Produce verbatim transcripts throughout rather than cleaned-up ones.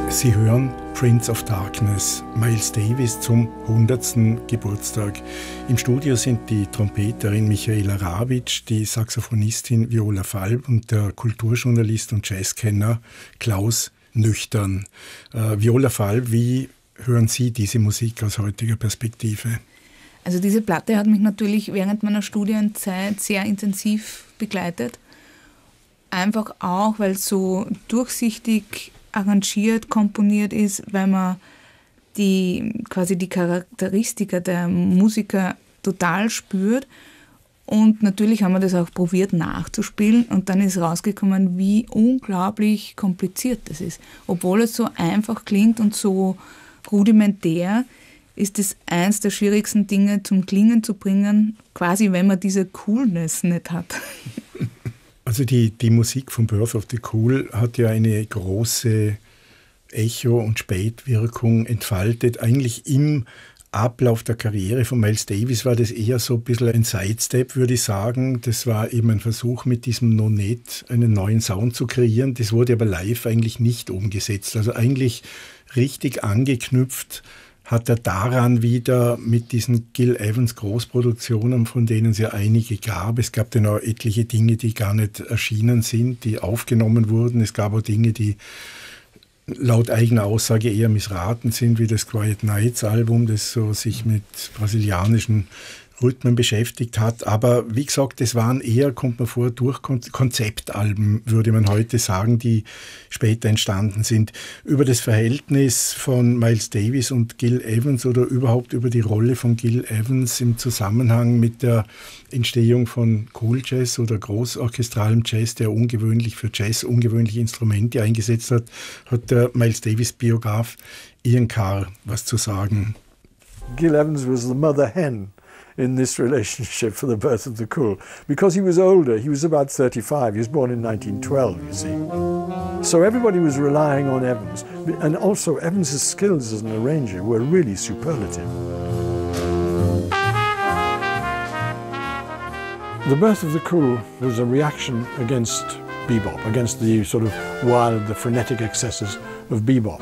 Sie hören Prince of Darkness, Miles Davis zum hundertsten Geburtstag. Im Studio sind die Trompeterin Michaela Rawitsch, die Saxophonistin Viola Falb und der Kulturjournalist und Jazzkenner Klaus Nüchtern. Äh, Viola Falb, wie hören Sie diese Musik aus heutiger Perspektive? Also diese Platte hat mich natürlich während meiner Studienzeit sehr intensiv begleitet. Einfach auch, weil es so durchsichtig arrangiert, komponiert ist, weil man die, quasi die Charakteristika der Musiker total spürt. Und natürlich haben wir das auch probiert nachzuspielen und dann ist rausgekommen, wie unglaublich kompliziert das ist. Obwohl es so einfach klingt und so rudimentär, ist es eins der schwierigsten Dinge zum Klingen zu bringen, quasi wenn man diese Coolness nicht hat. Also die, die Musik von Birth of the Cool hat ja eine große Echo- und Spätwirkung entfaltet. Eigentlich im Ablauf der Karriere von Miles Davis war das eher so ein bisschen ein Sidestep, würde ich sagen. Das war eben ein Versuch, mit diesem Nonet einen neuen Sound zu kreieren. Das wurde aber live eigentlich nicht umgesetzt. Also eigentlich richtig angeknüpft hat er daran wieder mit diesen Gil Evans Großproduktionen, von denen es ja einige gab. Es gab dann auch etliche Dinge, die gar nicht erschienen sind, die aufgenommen wurden. Es gab auch Dinge, die laut eigener Aussage eher missraten sind, wie das Quiet Nights Album, das so sich mit brasilianischen Rhythmen beschäftigt hat. Aber wie gesagt, das waren eher, kommt mir vor, durch Konzeptalben, würde man heute sagen, die später entstanden sind. Über das Verhältnis von Miles Davis und Gil Evans oder überhaupt über die Rolle von Gil Evans im Zusammenhang mit der Entstehung von Cool Jazz oder großorchestralem Jazz, der ungewöhnlich für Jazz ungewöhnliche Instrumente eingesetzt hat, hat der Miles Davis Biograf Ian Carr was zu sagen. Gil Evans was the mother hen in this relationship for the Birth of the Cool, because he was older. He was about thirty-five. He was born in nineteen twelve, you see. So everybody was relying on Evans. And also Evans's skills as an arranger were really superlative. The Birth of the Cool was a reaction against bebop, against the sort of wild, the frenetic excesses of bebop.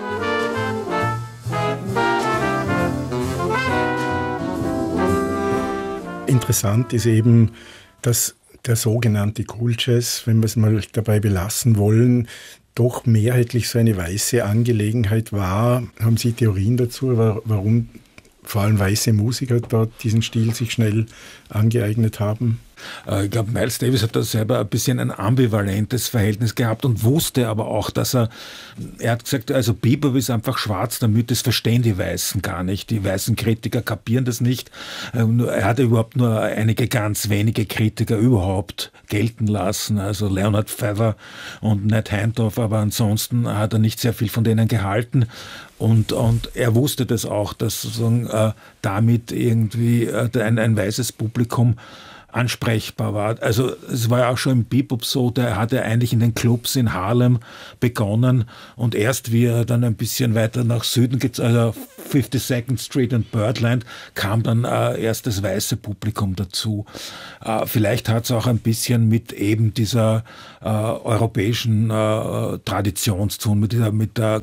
Interessant ist eben, dass der sogenannte Cool Jazz, wenn wir es mal dabei belassen wollen, doch mehrheitlich so eine weiße Angelegenheit war. Haben Sie Theorien dazu, warum vor allem weiße Musiker dort diesen Stil sich schnell angeeignet haben? Ich glaube, Miles Davis hat da selber ein bisschen ein ambivalentes Verhältnis gehabt und wusste aber auch, dass er, er hat gesagt, also Bebop ist einfach schwarz, damit das verstehen die Weißen gar nicht. Die weißen Kritiker kapieren das nicht. Er hat überhaupt nur einige ganz wenige Kritiker überhaupt gelten lassen, also Leonard Feather und Nat Hindorf, aber ansonsten hat er nicht sehr viel von denen gehalten. Und, und er wusste das auch, dass sozusagen äh, damit irgendwie äh, ein, ein weißes Publikum ansprechbar war. Also es war ja auch schon im Bebop so, der hatte eigentlich in den Clubs in Harlem begonnen und erst wie er dann ein bisschen weiter nach Süden geht, also fifty-second Street und Birdland, kam dann äh, erst das weiße Publikum dazu. Äh, vielleicht hat es auch ein bisschen mit eben dieser äh, europäischen äh, Tradition zu tun, mit, dieser, mit der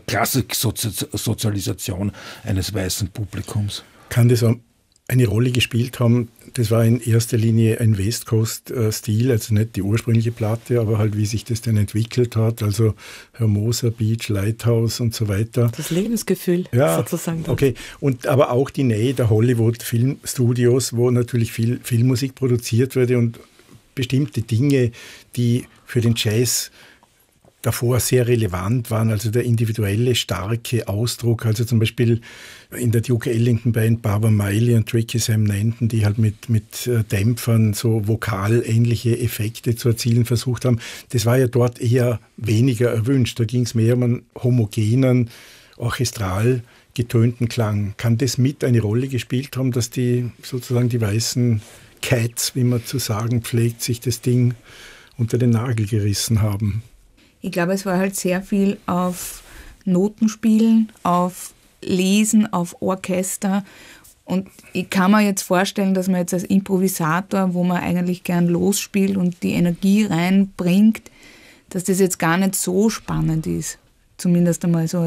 Klassiksozialisation eines weißen Publikums. Kann das auch eine Rolle gespielt haben? Das war in erster Linie ein West Coast-Stil, also nicht die ursprüngliche Platte, aber halt wie sich das dann entwickelt hat, also Hermosa Beach, Lighthouse und so weiter. Das Lebensgefühl ja, sozusagen. Okay, und aber auch die Nähe der Hollywood-Filmstudios, wo natürlich viel Filmmusik produziert wurde und bestimmte Dinge, die für den Jazz davor sehr relevant waren, also der individuelle, starke Ausdruck, also zum Beispiel in der Duke Ellington Band Barbara Miley und Tricky Sam Nanton, die halt mit, mit Dämpfern so vokalähnliche Effekte zu erzielen versucht haben. Das war ja dort eher weniger erwünscht. Da ging es mehr um einen homogenen, orchestral getönten Klang. Kann das mit eine Rolle gespielt haben, dass die sozusagen die weißen Cats, wie man zu sagen pflegt, sich das Ding unter den Nagel gerissen haben? Ich glaube, es war halt sehr viel auf Notenspielen, auf Lesen, auf Orchester. Und ich kann mir jetzt vorstellen, dass man jetzt als Improvisator, wo man eigentlich gern losspielt und die Energie reinbringt, dass das jetzt gar nicht so spannend ist. Zumindest einmal so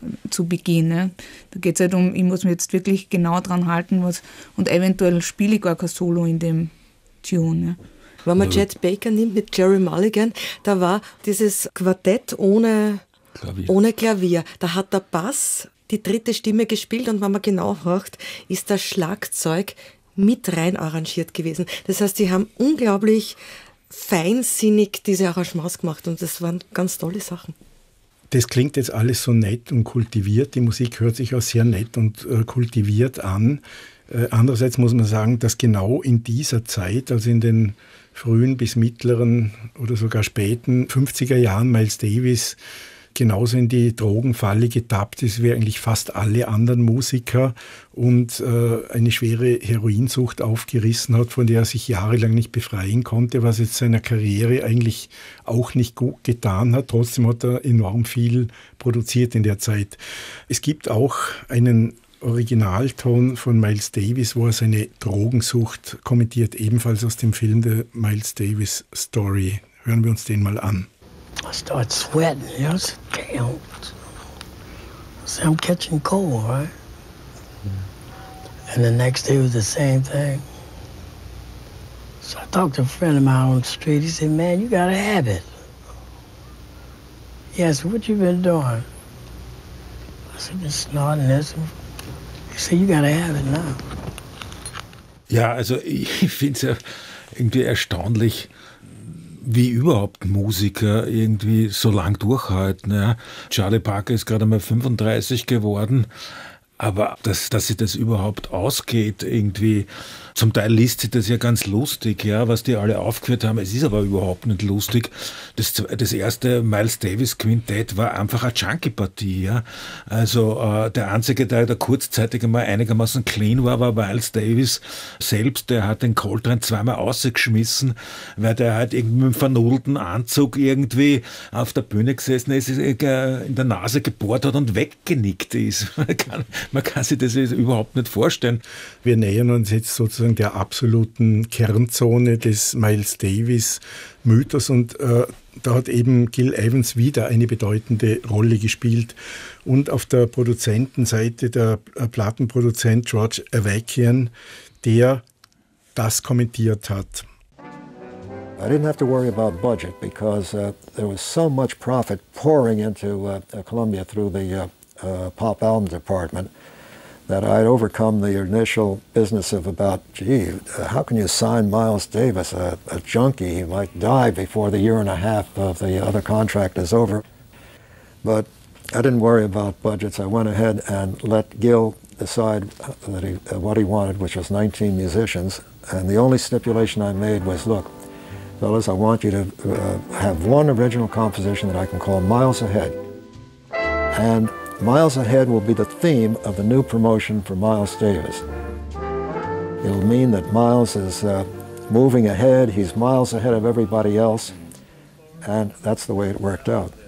zu Beginn. Ne? Da geht es halt um, ich muss mich jetzt wirklich genau dran halten, was, und eventuell spiele ich gar kein Solo in dem Tune. Ne? Wenn man Chet Baker nimmt mit Jerry Mulligan, da war dieses Quartett ohne Klavier. ohne Klavier. Da hat der Bass die dritte Stimme gespielt und wenn man genau hört, ist das Schlagzeug mit rein arrangiert gewesen. Das heißt, sie haben unglaublich feinsinnig diese Arrangements gemacht und das waren ganz tolle Sachen. Das klingt jetzt alles so nett und kultiviert. Die Musik hört sich auch sehr nett und äh, kultiviert an. Äh, andererseits muss man sagen, dass genau in dieser Zeit, also in den frühen bis mittleren oder sogar späten fünfziger Jahren, Miles Davis genauso in die Drogenfalle getappt ist wie eigentlich fast alle anderen Musiker und äh, eine schwere Heroinsucht aufgerissen hat, von der er sich jahrelang nicht befreien konnte, was jetzt seiner Karriere eigentlich auch nicht gut getan hat. Trotzdem hat er enorm viel produziert in der Zeit. Es gibt auch einen Originalton von Miles Davis, wo er seine Drogensucht kommentiert, ebenfalls aus dem Film The Miles Davis Story. Hören wir uns den mal an. I start sweating, you know, I said, damn, I said, I'm catching cold, right? And the next day was the same thing. So I talked to a friend of mine on the street, he said, man, you got a habit. He asked, what you been doing? I said, been snorting this. He said, you got a habit now. Ja, also ich finde es ja irgendwie erstaunlich, wie überhaupt Musiker irgendwie so lang durchhalten. Ja. Charlie Parker ist gerade mal fünfunddreißig geworden, aber dass, dass sich das überhaupt ausgeht irgendwie, zum Teil liest sich das ja ganz lustig, ja, was die alle aufgeführt haben. Es ist aber überhaupt nicht lustig. Das, das erste Miles Davis Quintett war einfach eine Junkie-Partie. Ja. Also äh, der einzige, der da kurzzeitig einmal einigermaßen clean war, war Miles Davis selbst. Der hat den Coltrane zweimal rausgeschmissen, weil der halt irgendwie mit einem vernudelten Anzug irgendwie auf der Bühne gesessen ist, in der Nase gebohrt hat und weggenickt ist. Man kann, man kann sich das überhaupt nicht vorstellen. Wir nähern uns jetzt sozusagen der absoluten Kernzone des Miles Davis Mythos und äh, da hat eben Gil Evans wieder eine bedeutende Rolle gespielt und auf der Produzentenseite der äh, Plattenproduzent George Avakian, der das kommentiert hat. I didn't have to worry about budget because uh, there was so much profit pouring into uh, Columbia through the uh, uh, pop album department that I'd overcome the initial business of about, gee, how can you sign Miles Davis, a, a junkie? He might die before the year and a half of the other contract is over. But I didn't worry about budgets. I went ahead and let Gil decide that he, uh, what he wanted, which was nineteen musicians. And the only stipulation I made was, look, fellas, I want you to uh, have one original composition that I can call Miles Ahead. And Miles Ahead will be the theme of the new promotion for Miles Davis. It'll mean that Miles is uh, moving ahead, he's miles ahead of everybody else, and that's the way it worked out.